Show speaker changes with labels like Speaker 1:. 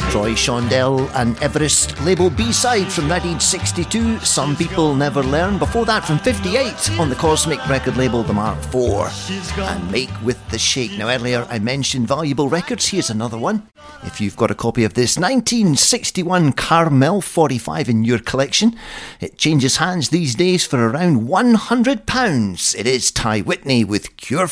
Speaker 1: Troy Shondell and Everest label B-side from 1962, Some People Never Learn. Before that, from 58 on the Cosmic record label, the Mark IV, and Make With The Shake. Now earlier I mentioned Valuable Records, here's another one. If you've got a copy of this 1961 Carmel 45 in your collection, it changes hands these days for around £100. It is Ty Whitney with Cure